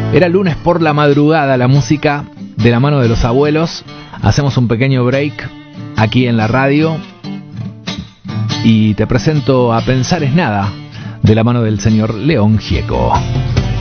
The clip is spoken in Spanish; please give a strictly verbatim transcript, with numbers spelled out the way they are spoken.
Era lunes por la madrugada, la música de la mano de los abuelos. Hacemos un pequeño break aquí en la radio y te presento A Pensar es Nada, de la mano del señor León Gieco.